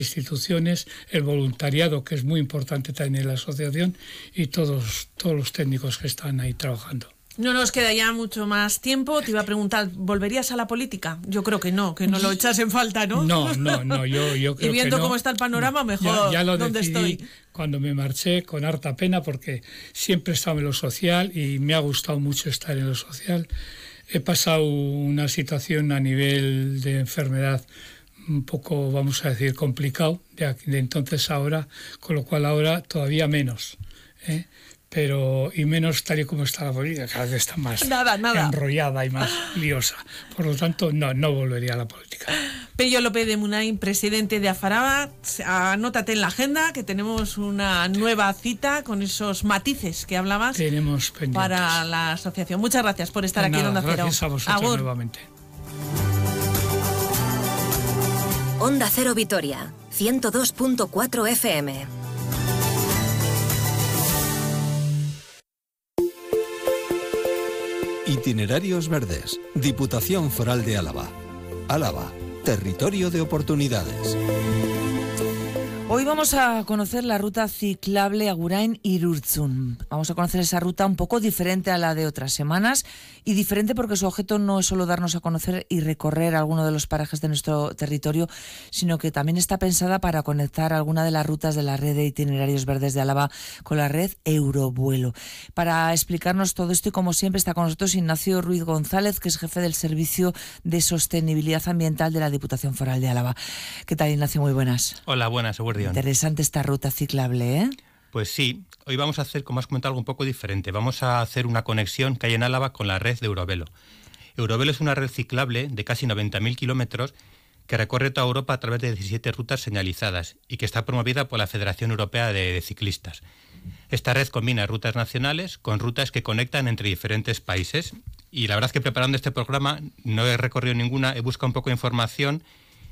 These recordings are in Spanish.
instituciones, el voluntariado, que es muy importante también en la asociación, y todos los técnicos que están ahí trabajando. No nos queda ya mucho más tiempo. Te iba a preguntar, ¿volverías a la política? Yo creo que no lo echas en falta, ¿no? No, yo creo que no. Y viendo cómo está el panorama, mejor ya lo donde decidí estoy. Cuando me marché, con harta pena, porque siempre he estado en lo social y me ha gustado mucho estar en lo social. He pasado una situación a nivel de enfermedad un poco, vamos a decir, complicado de entonces a ahora, con lo cual ahora todavía menos, y menos tal y como está la política, cada vez está más enrollada y más liosa. Por lo tanto, no volvería a la política. Pello López de Munain, presidente de Afaraba, anótate en la agenda que tenemos una nueva cita con esos matices que hablabas. Tenemos pendientes para la asociación. Muchas gracias por estar aquí en Onda Cero. Gracias a vosotros nuevamente. Onda Cero Vitoria, 102.4 FM. Itinerarios Verdes, Diputación Foral de Álava. Álava, territorio de oportunidades. Hoy vamos a conocer la ruta ciclable Agurain-Irurtzun. Vamos a conocer esa ruta un poco diferente a la de otras semanas, y diferente porque su objeto no es solo darnos a conocer y recorrer alguno de los parajes de nuestro territorio, sino que también está pensada para conectar alguna de las rutas de la red de itinerarios verdes de Álava con la red Eurovuelo. Para explicarnos todo esto, y como siempre, está con nosotros Ignacio Ruiz González, que es jefe del Servicio de Sostenibilidad Ambiental de la Diputación Foral de Álava. ¿Qué tal, Ignacio? Muy buenas. Hola, buenas, Eguerdión. Interesante esta ruta ciclable, ¿eh? Pues sí, hoy vamos a hacer, como has comentado, algo un poco diferente. Vamos a hacer una conexión que hay en Álava con la red de Eurovelo. Eurovelo es una red ciclable de casi 90.000 kilómetros que recorre toda Europa a través de 17 rutas señalizadas y que está promovida por la Federación Europea de Ciclistas. Esta red combina rutas nacionales con rutas que conectan entre diferentes países, y la verdad es que preparando este programa no he recorrido ninguna, he buscado un poco de información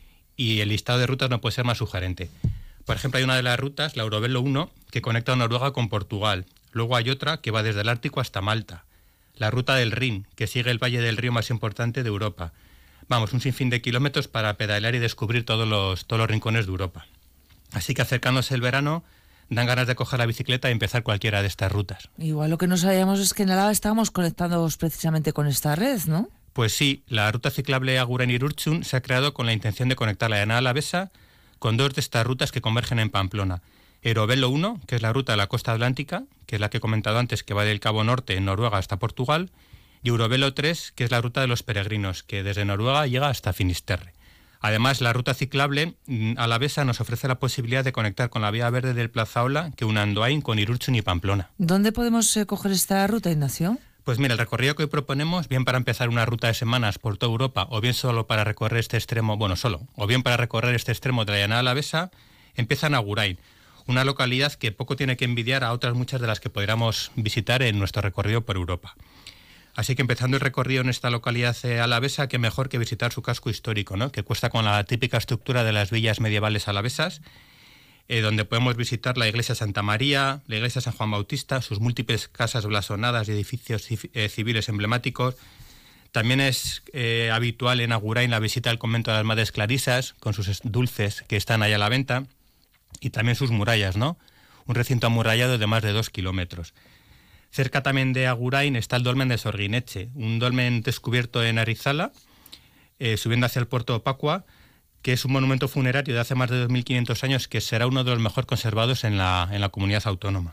y el listado de rutas no puede ser más sugerente. Por ejemplo, hay una de las rutas, la Eurovelo 1, que conecta Noruega con Portugal. Luego hay otra que va desde el Ártico hasta Malta. La ruta del Rin, que sigue el valle del río más importante de Europa. Vamos, un sinfín de kilómetros para pedalear y descubrir todos los rincones de Europa. Así que acercándose el verano, dan ganas de coger la bicicleta y empezar cualquiera de estas rutas. Igual lo que no sabíamos es que en Álava estábamos conectados precisamente con esta red, ¿no? Pues sí, la ruta ciclable Agurain-Irurtzun se ha creado con la intención de conectar la llanada alavesa con dos de estas rutas que convergen en Pamplona. Eurovelo 1, que es la ruta de la costa atlántica, que es la que he comentado antes, que va del Cabo Norte en Noruega hasta Portugal, y Eurovelo 3, que es la ruta de los peregrinos, que desde Noruega llega hasta Finisterre. Además, la ruta ciclable alavesa nos ofrece la posibilidad de conectar con la vía verde del Plazaola, que une Andoain con Irurtzun y Pamplona. ¿Dónde podemos coger esta ruta, Ignacio? Pues mira, el recorrido que hoy proponemos, bien para empezar una ruta de semanas por toda Europa, o bien solo para recorrer este extremo, o bien para recorrer este extremo de la llanada alavesa, empieza en Agurain, una localidad que poco tiene que envidiar a otras muchas de las que podríamos visitar en nuestro recorrido por Europa. Así que empezando el recorrido en esta localidad alavesa, qué mejor que visitar su casco histórico, ¿no? Que cuesta con la típica estructura de las villas medievales alavesas, donde podemos visitar la iglesia Santa María, la iglesia San Juan Bautista, sus múltiples casas blasonadas y edificios civiles emblemáticos. También es habitual en Agurain la visita al convento de las Madres Clarisas, con sus dulces que están ahí a la venta, y también sus murallas, ¿no? Un recinto amurallado de más de 2 kilómetros. Cerca también de Agurain está el dolmen de Sorguineche, un dolmen descubierto en Arizala, subiendo hacia el puerto de Opacua, que es un monumento funerario de hace más de 2.500 años que será uno de los mejor conservados en la comunidad autónoma.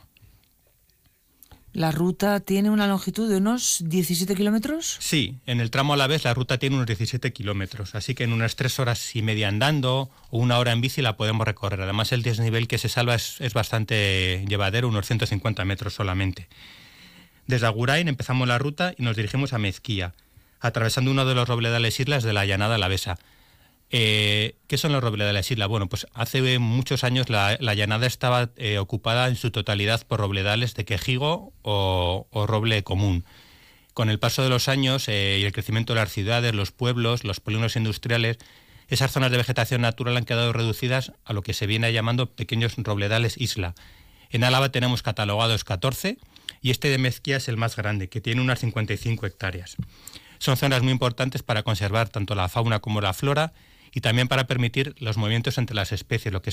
¿La ruta tiene una longitud de unos 17 kilómetros? Sí, en el tramo alavés la ruta tiene unos 17 kilómetros, así que en unas 3 horas y media andando o 1 hora en bici la podemos recorrer. Además, el desnivel que se salva es bastante llevadero, unos 150 metros solamente. Desde Agurain empezamos la ruta y nos dirigimos a Mezquía, atravesando uno de los robledales islas de la llanada alavesa. ¿Qué son los robledales isla? Bueno, pues hace muchos años la llanada estaba ocupada en su totalidad por robledales de quejigo o roble común. Con el paso de los años y el crecimiento de las ciudades, los pueblos, los polígonos industriales, esas zonas de vegetación natural han quedado reducidas a lo que se viene llamando pequeños robledales isla. En Álava tenemos catalogados 14 y este de Mezquía es el más grande, que tiene unas 55 hectáreas. Son zonas muy importantes para conservar tanto la fauna como la flora y también para permitir los movimientos entre las especies, lo que